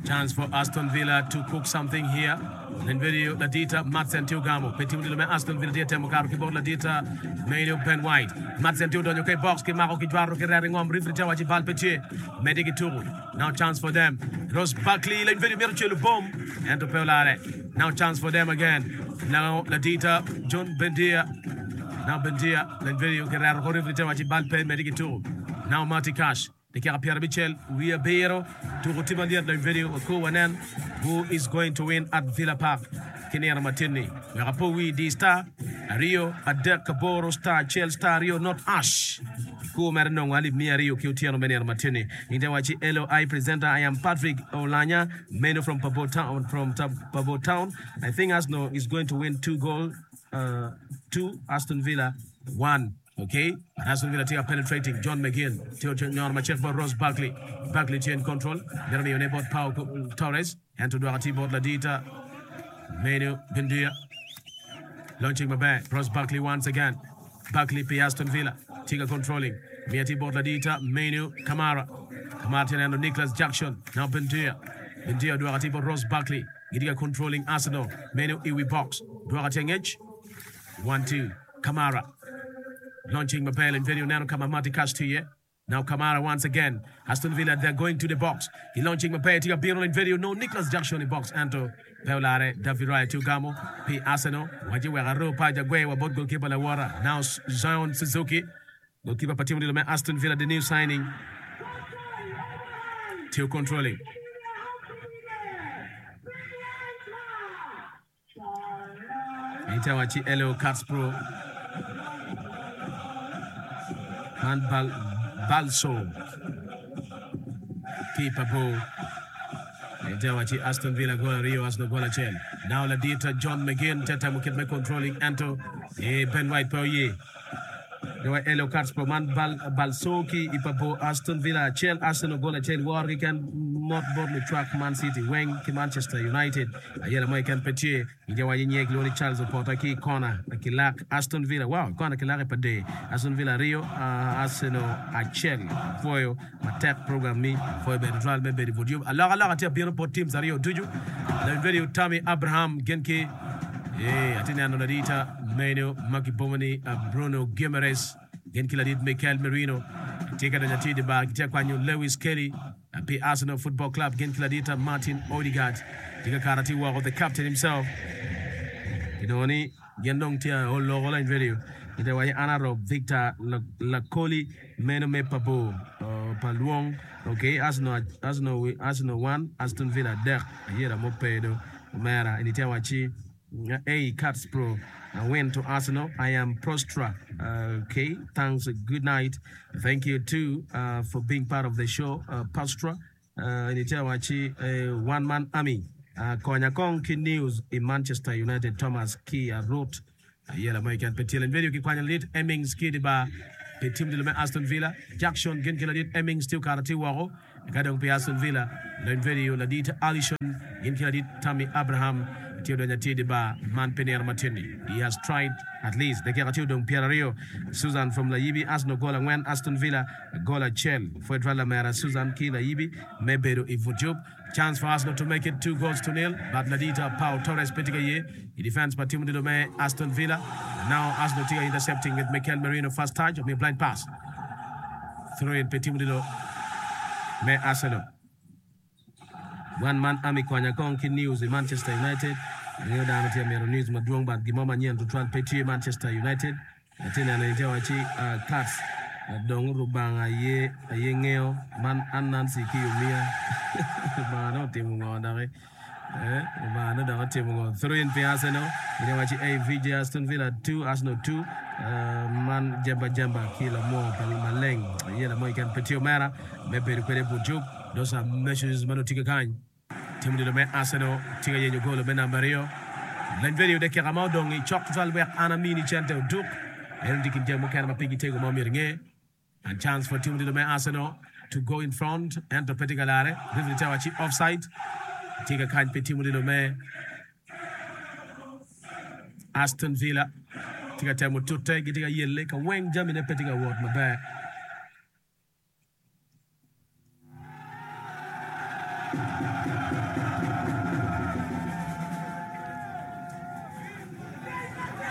Chance for Aston Villa to cook something here. Video Ladita, Matsen Tiugamo. Petit Little Aston Villa Temokaro keyboard Ladita, Mayo Ben White. Matsen Tiudon, okay, box, Kimako Kidwaro, Kerringom, Rifritawachi Balpetier, Medikitur. Now chance for them. Ross Buckley, Video Mirchel Boom, and to Pelare. Now chance for them again. Now Ladita, John Bendia. Now Bendia, Video Keraro, Rifritawachi Balpe, Medikitur. Now Marty Cash. The Pierre Michel, we are Beiro, to Rotimalier, the video of Kowanen, who is going to win at Villa Park, Kinera Martini. Rapowi, D Star, Rio, Adek Caboro Star, Chel Star, Rio, not Ash. Ko Marino, I live near Rio, Kutiano Menera Martini. In the Wachi LOI presenter, I am Patrick Olanya, Meno from Pabo Town. I think Arsenal is going to win 2 goals, 2 Aston Villa, 1. Okay, Aston Villa take penetrating. John McGinn, Theo check for Ross Buckley. Buckley chain control. Jeremy Onebot Pau Torres. And to Duarte Bot Ladita. Menu Bendia. Launching my back. Ross Buckley once again. Buckley P. Aston Villa. Tiga controlling. Miati Bot Ladita. Menu Kamara. Kamara and Nicholas Jackson. Now Bendia. Bendia Duarte Bot Ross Buckley. Gidiga controlling Arsenal. Menu Iwi box. Duarte Edge. 1-2. Kamara. Launching Mabel and video now Kamamati Castillo. Now Kamara once again. Aston Villa, they're going to the box. He launching Mabel to Biro in video. No Nicholas Jackson in the box. Anto Peolare, David Raya Tugamo, P. Arsenal. Wajiwaro Pajagwe, Wabot goalkeeper Lawara. Now Zion Suzuki. Goalkeeper Patimu Aston Villa, the new signing. Teo controlling. Itawachi Elo Cats Pro. And Balso. Keeper ball. Itawachi Aston Villa goal Rio Asno goal Chel. Now Ladita John McGinn Teta Mukitme controlling Anto Ben White Poye. There were Elo Cards per man Balsoki Ipabo Aston Villa Chel Arsenal goal Chel Warwick and not Bodley Track Man City Weng Manchester United Ayela Mike Petier Injawa Yinye Glory Charles Portaki corner Kilak Aston Villa wow corner Kilak per day Aston Villa Rio Arsenal Chel Foyo attack program me for the trial member the volume alors atia bien pour teams Rio Tuju the video Tammy Abraham Genke Atina Nonadita Meno Maki Bomani Bruno Guimaraes Genkiladit Michael Merino take a Nati de Bag Tekwanyu Lewis Kelly P. Arsenal Football Club Genkiladita Martin Odegaard take a karate walk of the captain himself Idoni Gendong Tia Olola in video Idaway Anaro Victor Lacoli Meno Mepabo Paluong okay Arsenal 1 Aston Villa Dek Yera Mopedo Mera Initiawachi A Cats Pro went to Arsenal. I am Prostra. Okay, thanks. Good night. Thank you too for being part of the show, Prostra. One man army. Konyakong News in Manchester United. Thomas Kia wrote. Yellow American Petil and video Kikwanya lead. Emmings Kidiba. Petim de Aston Villa. Jackson Genkiladit Emmings still Karate Waro. Gadong P. Aston Villa. Then video Ladita Alison. Genkiladit Tammy Abraham. Man Penner Martini. He has tried at least the Keratudong Pierre Rio, Susan from La Yibi, Asno Gola Wen, Aston Villa, Gola Chel, Fedra Mera, Susan Kila Yibi, Mebedo Ivujub. Chance for Arsenal to make it 2-0, but Ladita Pau Torres Petigaye, he defends Patimu de Lome, Aston Villa. Now Arsenal Tiga intercepting with Michael Merino, first touch of a blind pass. Throw in Petimu de Lome, Arsenal. One man army Kwanyakong News in Manchester United. New down to News Madwong but Gimoma Nyan to try Petri Manchester United. Atina and Jawachi Cats Dong Rubang Aye Ayengeo Man Anansi Kiumia Bano Timungo Bano Timungo 3 in Piasseno. Jawachi A VJ Aston Villa 2 Arsenal 2 Man Jamba Kila Mo Palimaleng Yela Moikan Petio Mara Mepe Bujuk. Those are measures Manotika Kind. Tim de Lome Arsenal, Tiga Yenyo Golo Benambario. Then video de Keramau Dongi, Chok Talwek Anamini Chante Duke, and Dikin Demokana Piggy Tego Momiringe. And chance for Tim de Lome Arsenal to go in front and to Petigalare. This is Tawachi offside. Tiga Kind Petimu de Lome Aston Villa. Tiga Tamo Tute, getting a year lake, a wing jam in a Petiga ward, my bad.